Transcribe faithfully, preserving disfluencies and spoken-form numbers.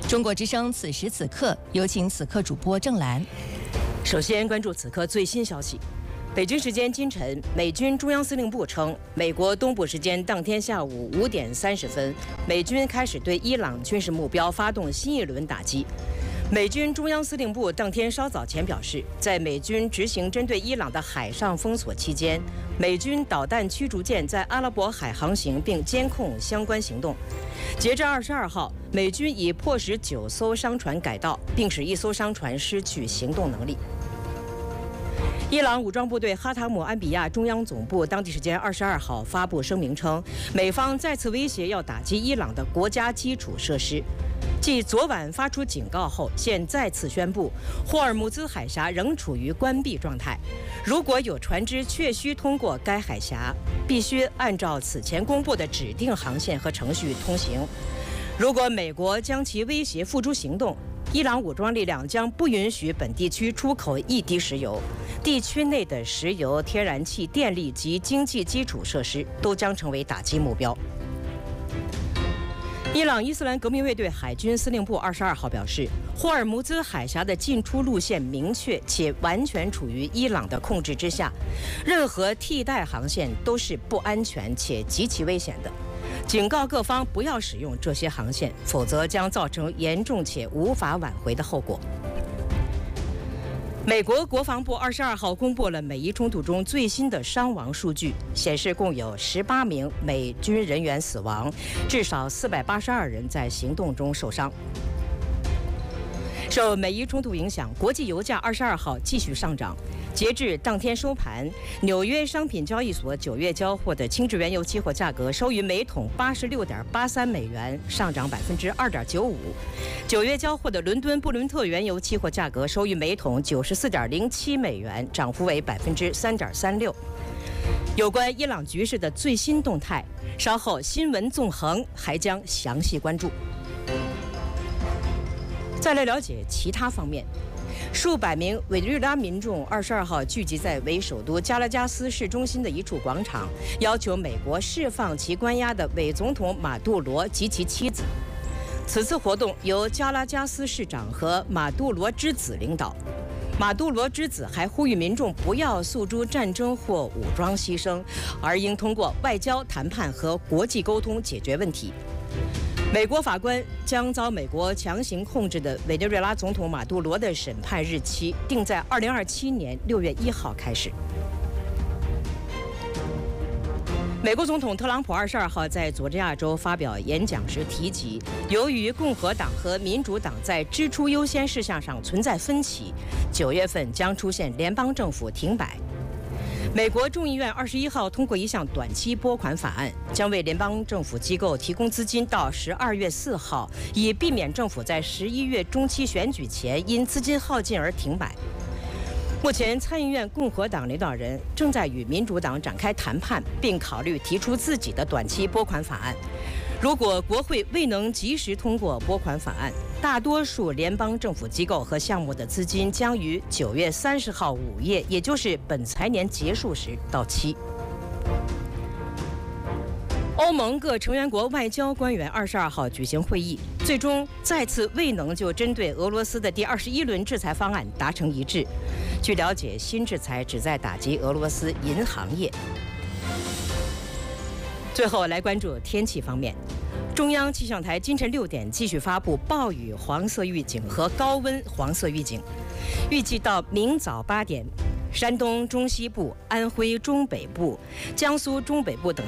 中国之声此时此刻，有请此刻主播郑兰。 首先关注此刻最新消息。北京时间今晨，美军中央司令部称，美国东部时间当天下午五点三十分，美军开始对伊朗军事目标发动新一轮打击。美军中央司令部当天稍早前表示，在美军执行针对伊朗的海上封锁期间，美军导弹驱逐舰在阿拉伯海航行并监控相关行动。截至二十二号，美军已迫使九艘商船改道，并使一艘商船失去行动能力。伊朗武装部队哈塔姆安比亚中央总部当地时间二十二号发布声明称，美方再次威胁要打击伊朗的国家基础设施。继昨晚发出警告后，现再次宣布，霍尔木兹海峡仍处于关闭状态。如果有船只确需通过该海峡，必须按照此前公布的指定航线和程序通行。如果美国将其威胁付诸行动，伊朗武装力量将不允许本地区出口一滴石油，地区内的石油、天然气、电力及经济基础设施都将成为打击目标。伊朗伊斯兰革命卫队海军司令部二十二号表示，霍尔木兹海峡的进出路线明确且完全处于伊朗的控制之下，任何替代航线都是不安全且极其危险的，警告各方不要使用这些航线，否则将造成严重且无法挽回的后果。美国国防部二十二号公布了美伊冲突中最新的伤亡数据，显示共有十八名美军人员死亡，至少四百八十二人在行动中受伤。受美伊冲突影响，国际油价二十二号继续上涨。截至当天收盘，纽约商品交易所九月交货的轻质原油期货价格收于每桶八十六点八三美元，上涨百分之二点九五。九月交货的伦敦布伦特原油期货价格收于每桶九十四点零七美元，涨幅为百分之三点三六。有关伊朗局势的最新动态，稍后新闻纵横还将详细关注。再来了解其他方面。数百名委内瑞拉民众二十二号聚集在为首都加拉加斯市中心的一处广场，要求美国释放其关押的伪总统马杜罗及其妻子。此次活动由加拉加斯市长和马杜罗之子领导。马杜罗之子还呼吁民众不要诉诸战争或武装牺牲，而应通过外交谈判和国际沟通解决问题。美国法官将遭美国强行控制的委内瑞拉总统马杜罗的审判日期定在二零二七年六月一号开始。美国总统特朗普二十二号在佐治亚州发表演讲时提及，由于共和党和民主党在支出优先事项上存在分歧，九月份将出现联邦政府停摆。美国众议院二十一号通过一项短期拨款法案，将为联邦政府机构提供资金到十二月四号，以避免政府在十一月中期选举前因资金耗尽而停摆。目前，参议院共和党领导人正在与民主党展开谈判，并考虑提出自己的短期拨款法案。如果国会未能及时通过拨款法案，大多数联邦政府机构和项目的资金将于九月三十号午夜，也就是本财年结束时到期。欧盟各成员国外交官员二十二号举行会议，最终再次未能就针对俄罗斯的第二十一轮制裁方案达成一致。据了解，新制裁旨在打击俄罗斯银行业。最后来关注天气方面，中央气象台今晨六点继续发布暴雨黄色预警和高温黄色预警，预计到明早八点，山东中西部、安徽中北部、江苏中北部等